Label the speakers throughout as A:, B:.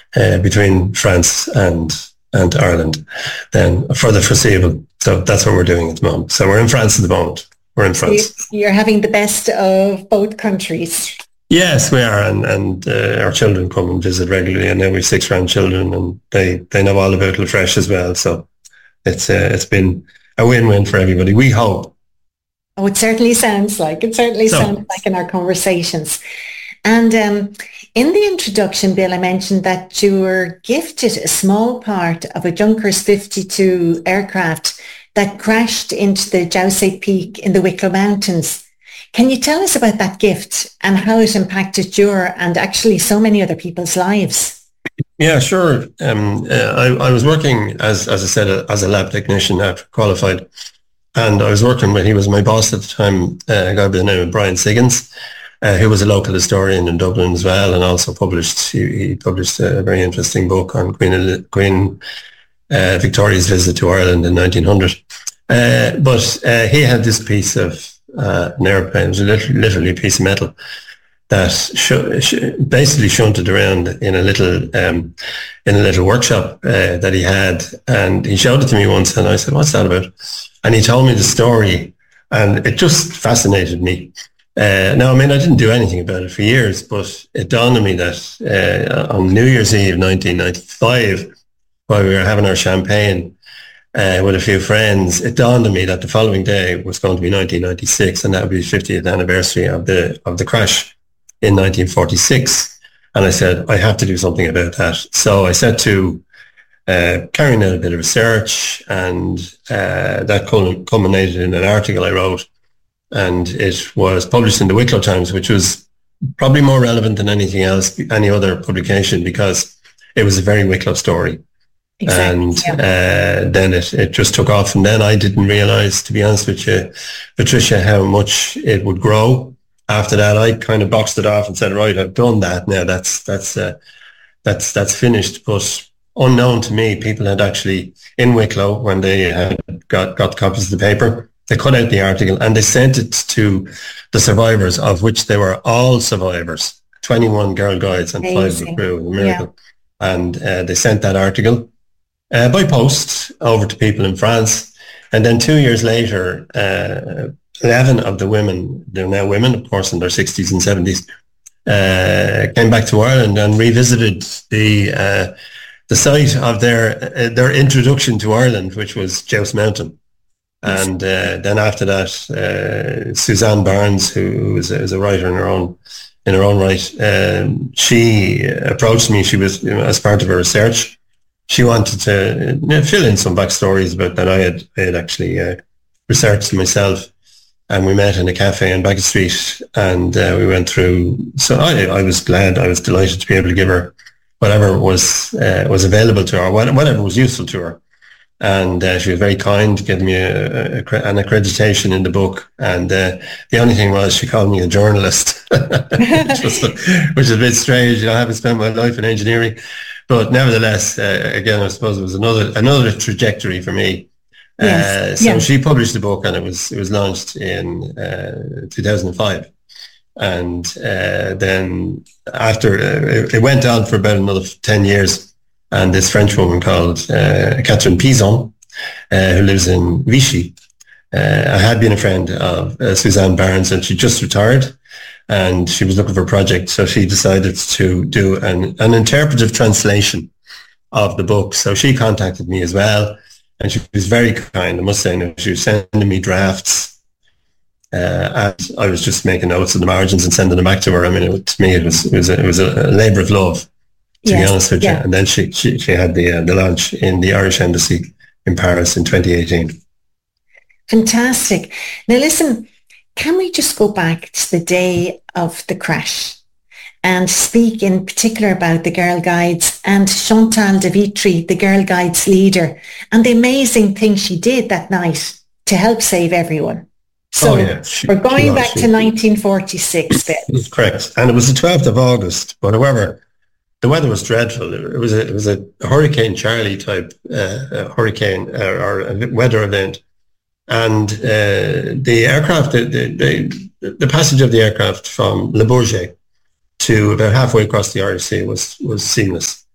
A: between France and Ireland then for the foreseeable. So that's what we're doing at the moment. So we're in France at the moment. We're in France.
B: You're having the best of both countries.
A: Yes, we are, and our children come and visit regularly, and now we have 6 grandchildren, and they know all about Lafresh as well. So it's been a win-win for everybody. We hope.
B: Oh, it certainly sounds like in our conversations. And in the introduction, Bill, I mentioned that you were gifted a small part of a Junkers 52 aircraft that crashed into the Jauze Peak in the Wicklow Mountains. Can you tell us about that gift and how it impacted your and actually so many other people's lives?
A: Yeah, sure. I was working, as I said, as a lab technician after qualified. And I was working with, he was my boss at the time, a guy by the name of Brian Siggins, who was a local historian in Dublin as well, and also he published a very interesting book on Queen Victoria's visit to Ireland in 1900. But he had this piece of an airplane, it was literally a piece of metal that basically shunted around in a little workshop that he had, and he showed it to me once, and I said, "What's that about?" And he told me the story, and it just fascinated me. Now, I mean, I didn't do anything about it for years, but it dawned on me that on New Year's Eve 1995, while we were having our champagne with a few friends, it dawned on me that the following day was going to be 1996, and that would be the 50th anniversary of the crash in 1946. And I said, I have to do something about that. So I set to carrying out a bit of research, and that culminated in an article I wrote, and it was published in the Wicklow Times, which was probably more relevant than anything else, any other publication, because it was a very Wicklow story. Exactly, and then it just took off, and then I didn't realise, to be honest with you, Patricia, how much it would grow. After that, I kind of boxed it off and said, right, I've done that. Now that's finished. But unknown to me, people had actually, in Wicklow, when they had got copies of the paper, they cut out the article and they sent it to the survivors, of which they were all survivors, 21 girl guides and 5 of the crew, a miracle. Yeah. And they sent that article by post over to people in France. And then 2 years later, 11 of the women, they're now women, of course, in their 60s and 70s, came back to Ireland and revisited the site of their introduction to Ireland, which was Jauze Mountain. And then after that, Suzanne Barnes, who is a writer in her own right, she approached me. She was, as part of her research, she wanted to fill in some backstories about that I had actually researched myself. And we met in a cafe in Baggot Street, and we went through. So I was delighted to be able to give her whatever was available to her, whatever was useful to her. And she was very kind to give me an accreditation in the book. And the only thing was, she called me a journalist, which is a bit strange. I haven't spent my life in engineering, but nevertheless, again, I suppose it was another trajectory for me. So she published the book, and it was launched in 2005. And then after it went on for about another 10 years. And this French woman called Catherine Pizon, who lives in Vichy, I had been a friend of Suzanne Barnes, and she just retired, and she was looking for a project. So she decided to do an interpretive translation of the book. So she contacted me as well, and she was very kind, I must say. She was sending me drafts, and I was just making notes of the margins and sending them back to her. I mean, to me, it was a labour of love, to be honest with you. And then she had the launch in the Irish Embassy in Paris in 2018.
B: Fantastic. Now listen, can we just go back to the day of the crash and speak in particular about the Girl Guides and Chantal de Vitry, the Girl Guides leader, and the amazing thing she did that night to help save everyone. So we're going back to 1946 then.
A: Correct. And it was the 12th of August, but however, the weather was dreadful. It was a Hurricane Charlie type hurricane or a weather event, and the aircraft, the passage of the aircraft from Le Bourget to about halfway across the Irish Sea was seamless.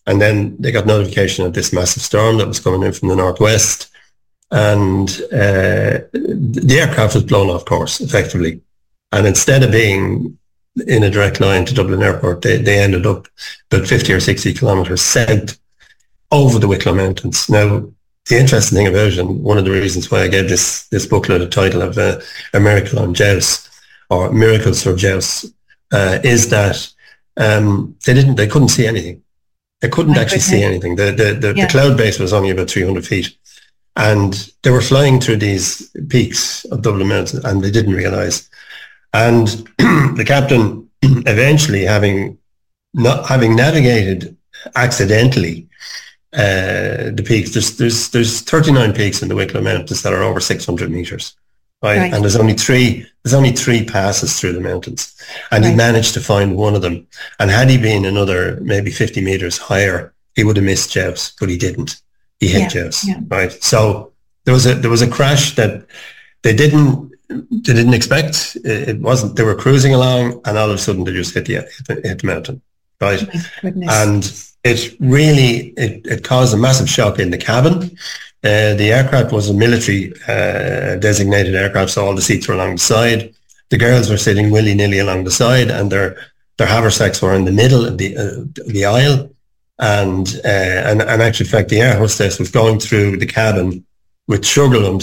A: And then they got notification of this massive storm that was coming in from the northwest. And the aircraft was blown off course, effectively. And instead of being in a direct line to Dublin Airport, they ended up about 50 or 60 kilometres south over the Wicklow Mountains. Now, the interesting thing about it, and one of the reasons why I gave this booklet a title of A Miracle on Jowess, or Miracles for Jowess, is that they couldn't see anything. They couldn't actually see anything. The cloud base was only about 300 feet. And they were flying through these peaks of Dublin Mountain, and they didn't realise. And the captain, eventually, having navigated accidentally the peaks, there's 39 peaks in the Wicklow Mountains that are over 600 metres, right? And there's only three passes through the mountains, and he managed to find one of them. And had he been another maybe 50 metres higher, he would have missed Jowess, but he didn't. He hit Jowess, right? So there was a crash that they didn't expect. It wasn't. They were cruising along, and all of a sudden they just hit the mountain, right? Oh, my goodness. And it really it caused a massive shock in the cabin. The aircraft was a military designated aircraft, so all the seats were along the side. The girls were sitting willy-nilly along the side, and their haversacks were in the middle of the aisle. And actually, in fact, the air hostess was going through the cabin with sugar lumps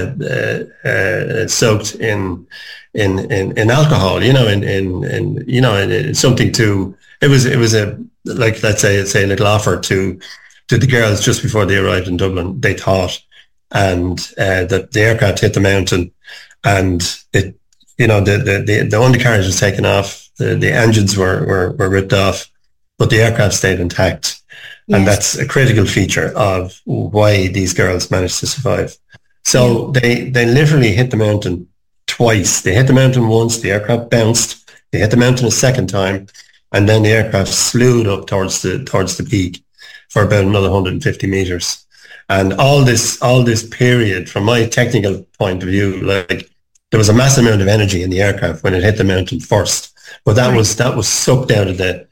A: soaked in alcohol, in something to. It was a, like, let's say a little offer to the girls just before they arrived in Dublin. They thought, and that the aircraft hit the mountain, and it, the undercarriage was taken off, the engines were ripped off, but the aircraft stayed intact. And that's a critical feature of why these girls managed to survive. So they literally hit the mountain twice. They hit the mountain once, the aircraft bounced. They hit the mountain a second time, and then the aircraft slewed up towards the peak for about another 150 meters. And all this period, from my technical point of view, like, there was a massive amount of energy in the aircraft when it hit the mountain first, but that was sucked out of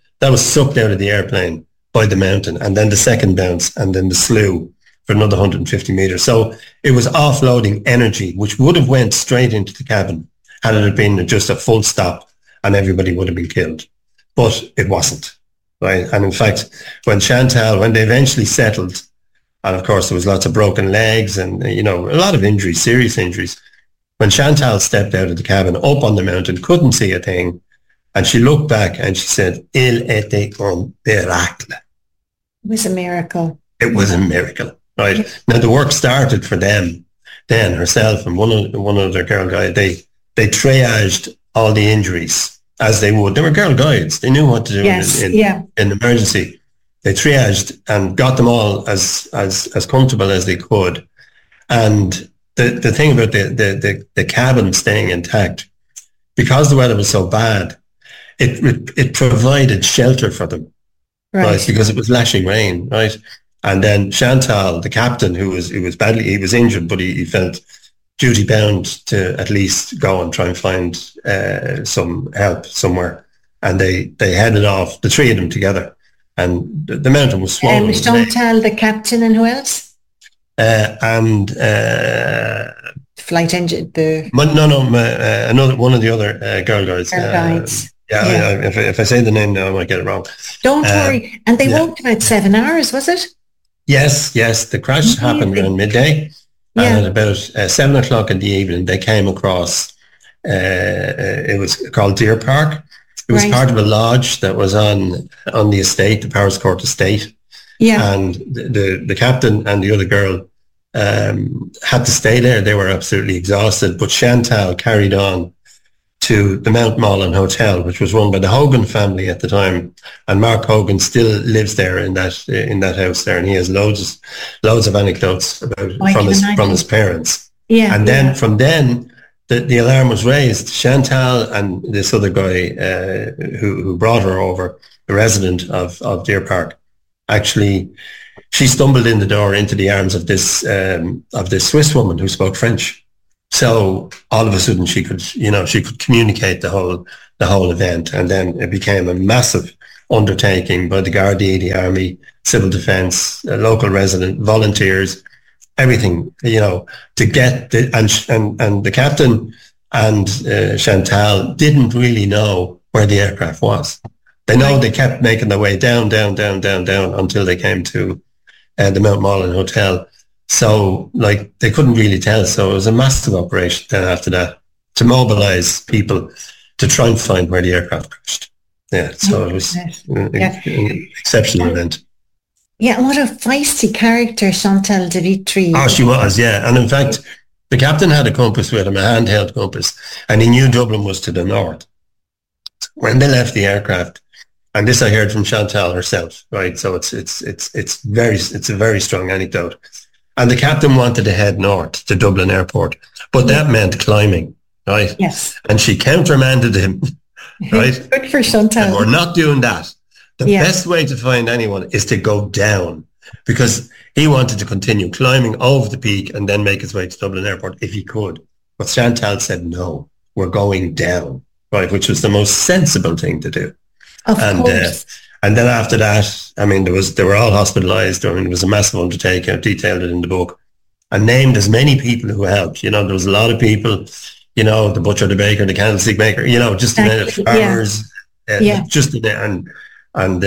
A: the airplane by the mountain, and then the second bounce, and then the slew for another 150 meters. So it was offloading energy, which would have went straight into the cabin had it been just a full stop, and everybody would have been killed. But it wasn't, right? And in fact, when they eventually settled, and of course there was lots of broken legs and, a lot of injuries, serious injuries. When Chantal stepped out of the cabin up on the mountain, couldn't see a thing, and she looked back and she said, "Il était un miracle."
B: It was a miracle.
A: It was a miracle, right? Now the work started for them. Then herself and one of their girl guides, they triaged all the injuries as they would. They were girl guides. They knew what to do in emergency. They triaged and got them all as comfortable as they could. And the thing about the cabin staying intact, because the weather was so bad, it provided shelter for them. Right, because it was lashing rain, right? And then Chantal, the captain, he was injured, but he felt duty bound to at least go and try and find some help somewhere. And they headed off, the three of them together, and the mountain was swollen.
B: Chantal, the captain, and who else? Flight engine.
A: Another one of the other girl guides. If I say the name now, I might get it wrong.
B: Don't worry. And they walked about 7 hours, was it?
A: Yes. The crash happened around midday. And at about 7 o'clock in the evening, they came across, it was called Deer Park. It was part of a lodge that was on the estate, the Powerscourt estate. Yeah. And the captain and the other girl had to stay there. They were absolutely exhausted. But Chantal carried on to the Mount Mullen Hotel, which was run by the Hogan family at the time, and Mark Hogan still lives there in that house there, and he has loads of anecdotes about from his parents. Yeah, and then from then the alarm was raised. Chantal and this other guy who brought her over, the resident of Deer Park, actually, she stumbled in the door into the arms of this Swiss woman who spoke French. So all of a sudden she could communicate the whole event, and then it became a massive undertaking by the Gardaí, the army, civil defence, local resident, volunteers, everything, to get and the captain and Chantal didn't really know where the aircraft was. They know they kept making their way down until they came to the Mount Mullen Hotel. So, they couldn't really tell. So it was a massive operation then after that to mobilise people to try and find where the aircraft crashed. Yeah, so it was an exceptional event.
B: Yeah, and what a feisty character Chantal Dimitri.
A: Oh, she was, yeah. And in fact, the captain had a compass with him, a handheld compass, and he knew Dublin was to the north. When they left the aircraft, and this I heard from Chantal herself, right? So it's a very strong anecdote. And the captain wanted to head north to Dublin Airport, but that meant climbing, right?
B: Yes.
A: And she countermanded him, right?
B: Good for Chantal.
A: And we're not doing that. The best way to find anyone is to go down, because he wanted to continue climbing over the peak and then make his way to Dublin Airport if he could. But Chantal said, no, we're going down, right? Which was the most sensible thing to do.
B: Of course.
A: And then after that, I mean, they were all hospitalised. I mean, it was a massive undertaking. I've detailed it in the book and named as many people who helped. There was a lot of people, the butcher, the baker, the candlestick maker, just a minute, farmers, just in there. And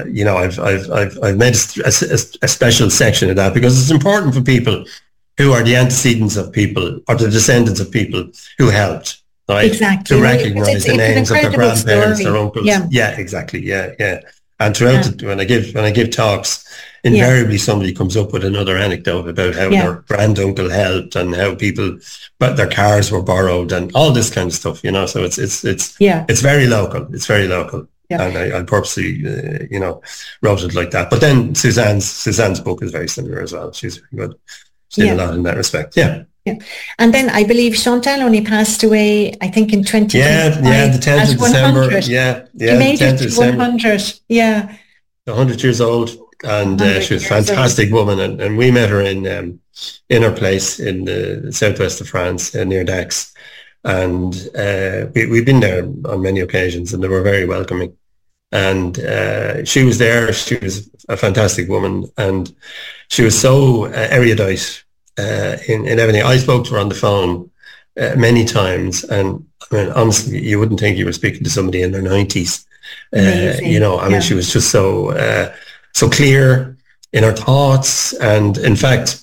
A: I've made a special section of that because it's important for people who are the antecedents of people or the descendants of people who helped, right?
B: Exactly.
A: To recognise the names of their grandparents, their uncles. Yeah, exactly. Yeah. And throughout when I give talks, invariably somebody comes up with another anecdote about how their granduncle helped and how but their cars were borrowed and all this kind of stuff. So it's very local. It's very local. Yeah. And I purposely, wrote it like that. But then Suzanne's book is very similar as well. She's very good. She did a lot in that respect. Yeah.
B: Yeah. And then I believe Chantal only passed away, I think, in 2020.
A: Yeah, the 10th of December. Yeah.
B: She made it to 100. Yeah.
A: 100 years old. And she was a fantastic woman. And we met her in her place in the southwest of France, near Dax. And we've been there on many occasions, and they were very welcoming. And she was there. She was a fantastic woman, and she was so erudite in everything. I spoke to her on the phone many times, and I mean, honestly, you wouldn't think you were speaking to somebody in their 90s. Mean, she was just so clear in her thoughts, and in fact.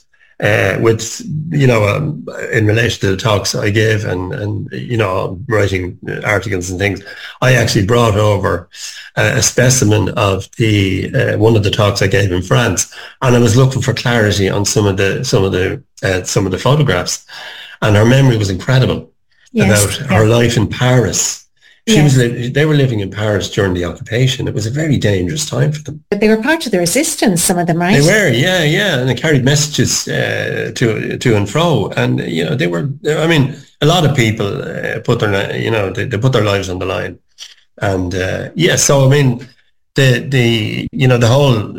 A: In relation to the talks I gave and writing articles and things, I actually brought over a specimen of the one of the talks I gave in France, and I was looking for clarity on some of the photographs, and her memory was incredible about her life in Paris. They were living in Paris during the occupation. It was a very dangerous time for them.
B: But they were part of the resistance, some of them, right?
A: They were, yeah. And they carried messages to and fro. And, they were, I mean, a lot of people put they put their lives on the line. And, so, I mean, the whole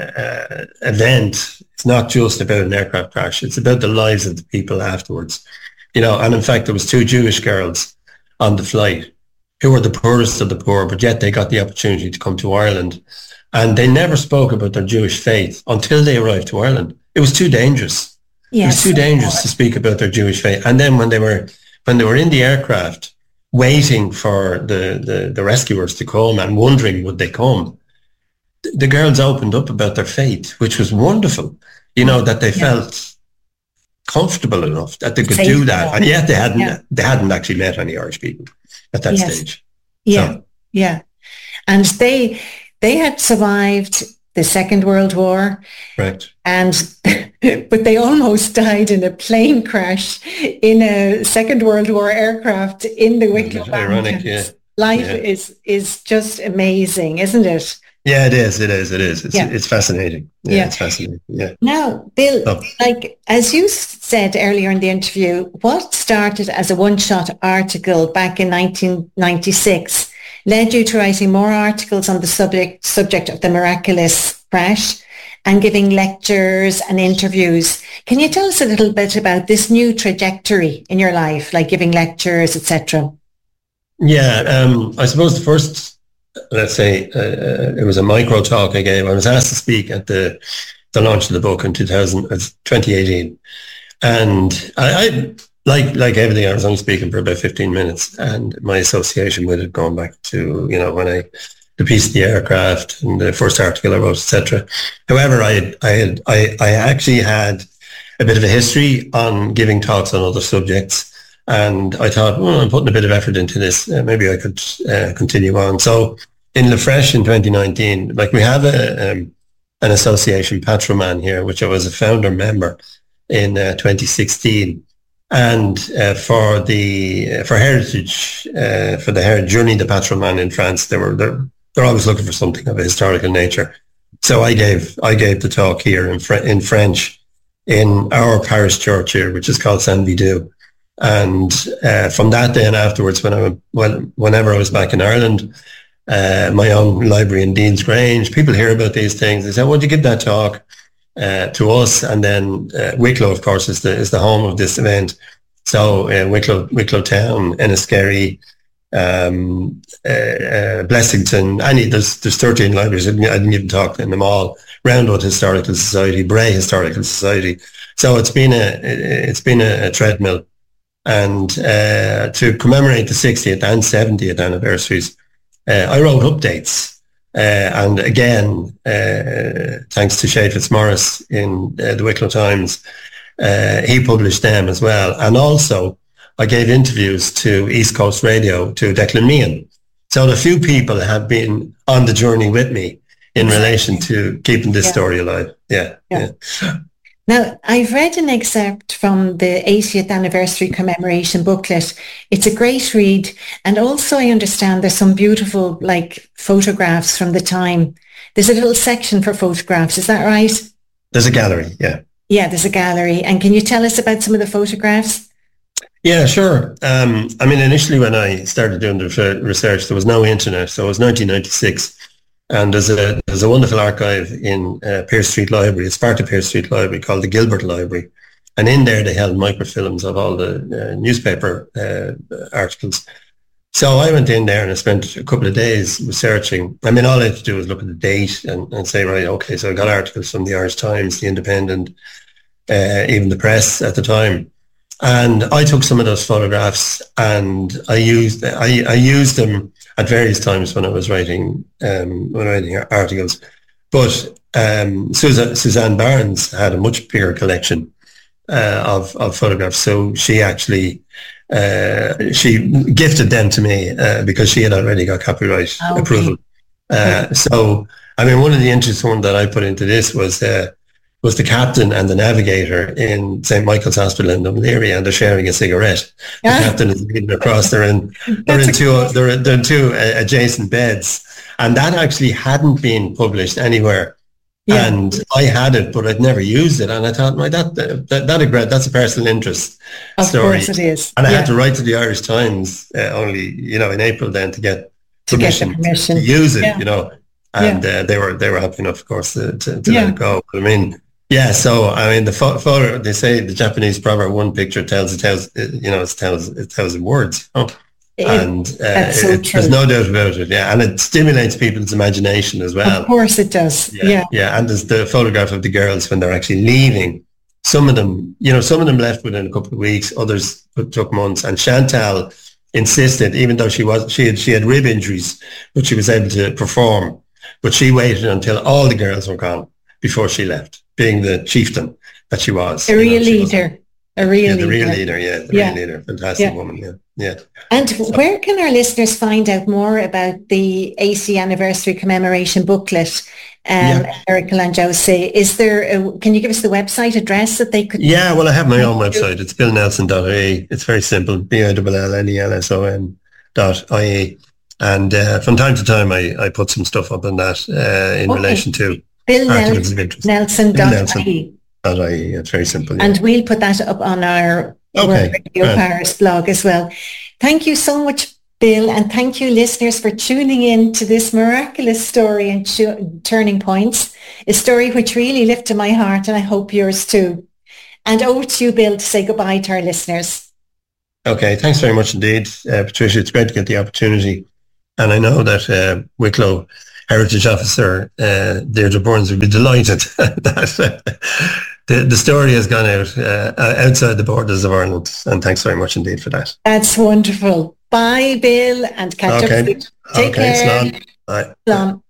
A: event, it's not just about an aircraft crash. It's about the lives of the people afterwards. And in fact, there was 2 Jewish girls on the flight who were the poorest of the poor, but yet they got the opportunity to come to Ireland. And they never spoke about their Jewish faith until they arrived to Ireland. It was too dangerous. Yes, it was too dangerous to speak about their Jewish faith. And then when they were in the aircraft, waiting for the rescuers to come and wondering would they come, the girls opened up about their faith, which was wonderful, that they felt comfortable enough that they could do that. And yet they hadn't actually met any Irish people at that stage.
B: Yeah. And they had survived the Second World War.
A: Right.
B: But they almost died in a plane crash in a Second World War aircraft in the Wicklow Mountains.
A: Ironic,
B: Life is just amazing, isn't it?
A: Yeah, it is. It's fascinating. It's fascinating. Yeah.
B: Now, Bill, as you said earlier in the interview, what started as a one-shot article back in 1996 led you to writing more articles on the subject of the miraculous crash and giving lectures and interviews. Can you tell us a little bit about this new trajectory in your life, like giving lectures, etc.?
A: Yeah, I suppose the first let's say, it was a micro talk I gave. I was asked to speak at the launch of the book in 2018. And I like everything, I was only speaking for about 15 minutes, and my association with it going back to, when the piece of the aircraft and the first article I wrote, etc. However, I actually had a bit of a history on giving talks on other subjects, and I thought, well, I'm putting a bit of effort into this. Maybe I could continue on. So in Lafresh in 2019, like we have an association, Patroman here, which I was a founder member in 2016. And for heritage, for the Heritage Journey de Patrimoine in France, they're always looking for something of a historical nature. So I gave the talk here in French in our parish church here, which is called Saint Vidou. And from that day and afterwards, whenever I was back in Ireland, my own library in Dean's Grange, people hear about these things. They say, "Would you give that talk to us?" And then Wicklow, of course, is the home of this event. So Wicklow Town, Enniskerry, Blessington, there's 13 libraries. I didn't even talk in them all. Roundwood Historical Society, Bray Historical Society. So it's been a treadmill. And to commemorate the 60th and 70th anniversaries, I wrote updates. And again, thanks to Shane Fitzmaurice in the Wicklow Times, he published them as well. And also, I gave interviews to East Coast Radio, to Declan Meehan. So a few people have been on the journey with me in relation to keeping this story alive. Yeah.
B: Now, I've read an excerpt from the 80th anniversary commemoration booklet. It's a great read. And also I understand there's some beautiful photographs from the time. There's a little section for photographs. Is that right?
A: There's a gallery, yeah.
B: Yeah, there's a gallery. And can you tell us about some of the photographs?
A: Yeah, sure. Initially when I started doing the research, there was no internet. So it was 1996. And there's a wonderful archive in Pearse Street Library. It's part of Pearse Street Library called the Gilbert Library. And in there they held microfilms of all the newspaper articles. So I went in there and I spent a couple of days researching. All I had to do was look at the date and say, right, okay, so I got articles from the Irish Times, the Independent, even the Press at the time. And I took some of those photographs and I used them at various times when I was writing articles. But Suzanne Barnes had a much bigger collection of photographs. So she actually she gifted them to me because she had already got copyright approval. So one of the interesting ones that I put into this was the captain and the navigator in St. Michael's Hospital in Dunleary, and they're sharing a cigarette. The captain is leaning across. They're in two adjacent beds, and that actually hadn't been published anywhere. Yeah. And I had it, but I'd never used it, and I thought, that's a personal interest story. Of course it is. And I had to write to the Irish Times only in April then to get permission to use it. And they were happy enough, of course, to let it go. But so the photo, they say the Japanese proverb, one picture tells it tells 1,000 words. There's no doubt about it. Yeah, and it stimulates people's imagination as well.
B: Of course it does. Yeah.
A: And there's the photograph of the girls when they're actually leaving. Some of them left within a couple of weeks. Others took months. And Chantal insisted, even though she had rib injuries, but she was able to perform. But she waited until all the girls were gone before she left, being the chieftain that she was.
B: A real leader.
A: The real leader. Fantastic woman, yeah.
B: And where can our listeners find out more about the 80th anniversary commemoration booklet, Eric Langiose? Is there, can you give us the website address that they could...
A: Yeah, well, I have my own website. It's billnelson.ie. It's very simple, BILLNELSON.ie. And from time to time, I put some stuff up on that in relation to articles of interest.
B: BillNelson.ie.
A: It's very simple. Yeah.
B: And we'll put that up on our Radio Paris blog as well. Thank you so much, Bill, and thank you, listeners, for tuning in to this miraculous story and Turning Points, a story which really lifted my heart, and I hope yours too. And over to you, Bill, to say goodbye to our listeners.
A: Okay, thanks very much indeed, Patricia. It's great to get the opportunity And I know that Wicklow Heritage Officer Deirdre Burns would be delighted that the story has gone out outside the borders of Ireland. And thanks very much indeed for that.
B: That's wonderful. Bye, Bill, and catch up soon. Take care.
A: Slán. Bye.
B: Slán.